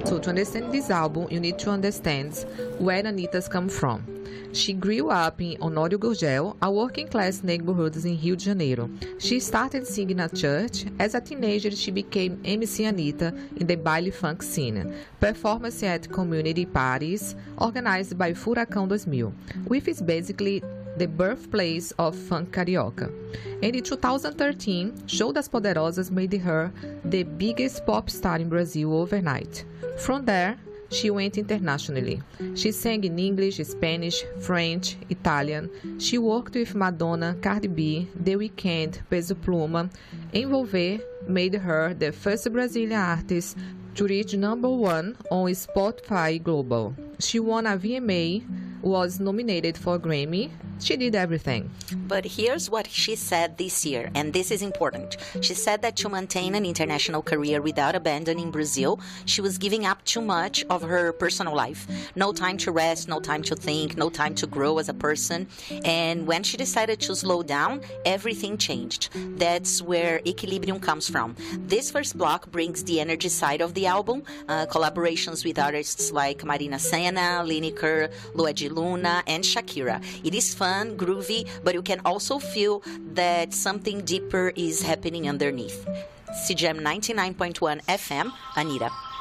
So to understand this album, you need to understand where Anitta's come from. She grew up in Honório Gurgel, a working-class neighborhood in Rio de Janeiro. She started singing at church. As a teenager, she became MC Anitta in the baile funk scene, performing at community parties organized by Furacão 2000, which is basically the birthplace of funk carioca. And in 2013, Show das Poderosas made her the biggest pop star in Brazil overnight. From there, she went internationally. She sang in English, Spanish, French, Italian. She worked with Madonna, Cardi B, The Weeknd, Peso Pluma. Envolver made her the first Brazilian artist to reach #1 on Spotify Global. She won a VMA, was nominated for a Grammy. She did everything. But here's what she said this year, and this is important. She said that to maintain an international career without abandoning Brazil, she was giving up too much of her personal life. No time to rest, no time to think, no time to grow as a person. And when she decided to slow down, everything changed. That's where Equilibrium comes from. This first block brings the energy side of the album, collaborations with artists like Marina Sena, Lineker, Lued Luna, and Shakira. It is fun, groovy, but you can also feel that something deeper is happening underneath. CGM 99.1 FM, Anitta.